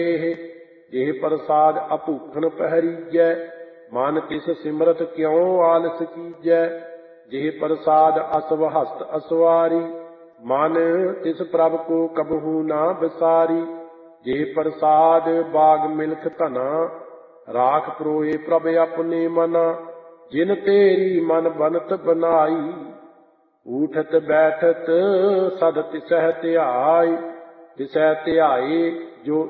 ਇਹ ਪ੍ਰਸਾਦ ਅਭੂਖਣ ਪਹਿਰੀਜੈ, ਮਨ ਤਿਸ ਸਿਮਰਤ ਕਿਉ ਆਲਸ ਕੀਜੈ। ਜਿਹ ਪ੍ਰਸਾਦ ਅਸਵ ਹਸਤ ਅਸਵਾਰੀ, ਮਨ ਤਿਸ ਪ੍ਰਭ ਕੋ ਕਬਹੂ ਨਾ ਵਿਸਾਰੀ। ਜੇ ਪ੍ਰਸਾਦ ਬਾਗ ਮਿਲਖ ਧਨਾ, ਰਾਖ ਪਰੋਏ ਪ੍ਰਭ ਆਪਣੇ ਮਨਾ। ਜਿਨ ਤੇਰੀ ਮਨ ਬਨਤ ਬਨਾਈ, ਊਠਤ ਬੈਠਤ ਸਦ ਤਿਸਹਿ ਧਿਆਈ। ਤਿਸਹਿ ਧਿਆਏ ਜੋ